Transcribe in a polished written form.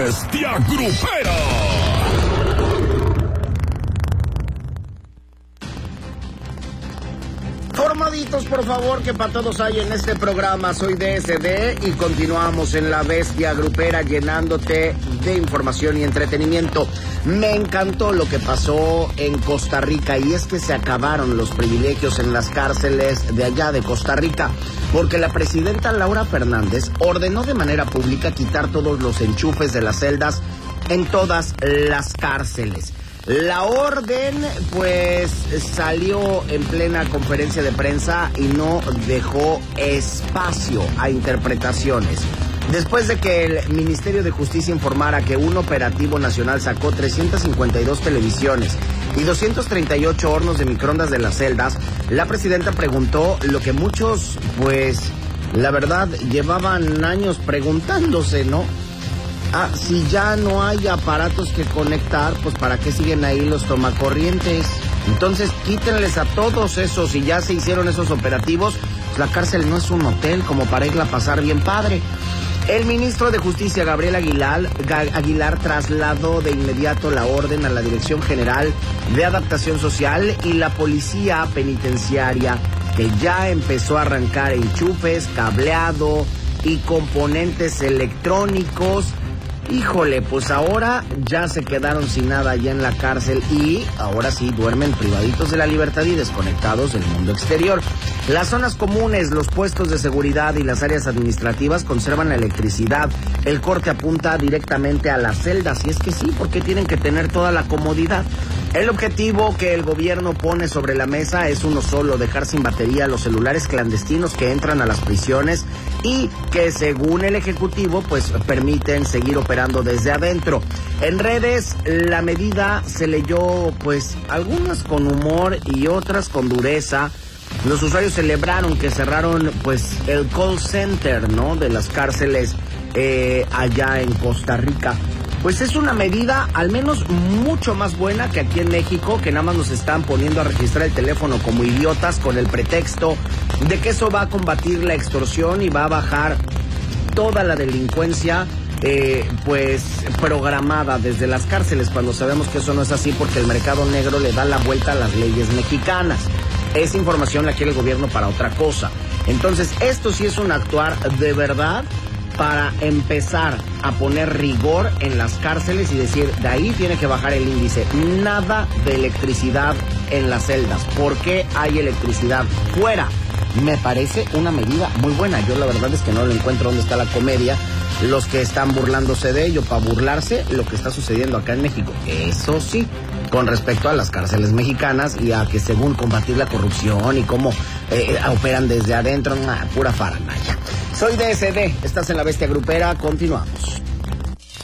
Bestia Grupera. Formaditos, por favor, que para todos hay en este programa. Soy DSD y continuamos en la Bestia Grupera llenándote de información y entretenimiento. Me encantó lo que pasó en Costa Rica y es que se acabaron los privilegios en las cárceles de allá de Costa Rica, porque la presidenta Laura Fernández ordenó de manera pública quitar todos los enchufes de las celdas en todas las cárceles. La orden, pues, salió en plena conferencia de prensa y no dejó espacio a interpretaciones. Después de que el Ministerio de Justicia informara que un operativo nacional sacó 352 televisiones y 238 hornos de microondas de las celdas, la presidenta preguntó lo que muchos, pues, la verdad, llevaban años preguntándose, ¿no? Si ya no hay aparatos que conectar, pues ¿para qué siguen ahí los tomacorrientes? Entonces quítenles a todos esos, y ya se hicieron esos operativos, pues la cárcel no es un hotel como para irla a pasar bien padre. El ministro de Justicia, Gabriel Aguilar, trasladó de inmediato la orden a la Dirección General de Adaptación Social y la Policía Penitenciaria, que ya empezó a arrancar enchufes, cableado y componentes electrónicos. Híjole, pues ahora ya se quedaron sin nada allá en la cárcel y ahora sí duermen privaditos de la libertad y desconectados del mundo exterior. Las zonas comunes, los puestos de seguridad y las áreas administrativas conservan la electricidad. El corte apunta directamente a las celdas, y es que sí, porque tienen que tener toda la comodidad. El objetivo que el gobierno pone sobre la mesa es uno solo: dejar sin batería los celulares clandestinos que entran a las prisiones y que, según el Ejecutivo, pues permiten seguir operando desde adentro. En redes la medida se leyó, pues, algunas con humor y otras con dureza. Los usuarios celebraron que cerraron, pues, el call center, ¿no?, de las cárceles allá en Costa Rica. Pues es una medida al menos mucho más buena que aquí en México, que nada más nos están poniendo a registrar el teléfono como idiotas con el pretexto de que eso va a combatir la extorsión y va a bajar toda la delincuencia pues programada desde las cárceles, cuando sabemos que eso no es así, porque el mercado negro le da la vuelta a las leyes mexicanas. Esa información la quiere el gobierno para otra cosa. Entonces esto sí es un actuar de verdad para empezar a poner rigor en las cárceles y decir, de ahí tiene que bajar el índice. Nada de electricidad en las celdas. ¿Por qué hay electricidad fuera? Me parece una medida muy buena. Yo la verdad es que no le encuentro dónde está la comedia. Los que están burlándose de ello para burlarse lo que está sucediendo acá en México. Eso sí, con respecto a las cárceles mexicanas y a que según combatir la corrupción y cómo operan desde adentro, pura faramaya. Soy DSD, estás en la Bestia Grupera, continuamos.